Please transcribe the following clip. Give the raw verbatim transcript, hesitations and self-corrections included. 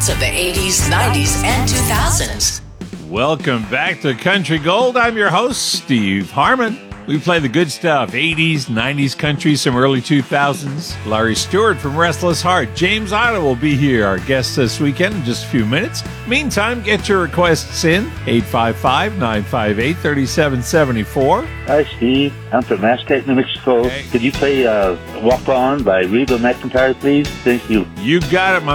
of the eighties, nineties, and two thousands. Welcome back to Country Gold. I'm your host, Steve Harmon. We play the good stuff, eighties, nineties country, some early two thousands. Larry Stewart from Restless Heart. James Otto will be here, our guest this weekend, in just a few minutes. Meantime, get your requests in, eight five five, nine five eight, three seven seven four. Hi, Steve. I'm from Aztec, New Mexico. Hey. Could you play uh, Walk On by Reba McEntire, please? Thank you. You got it, my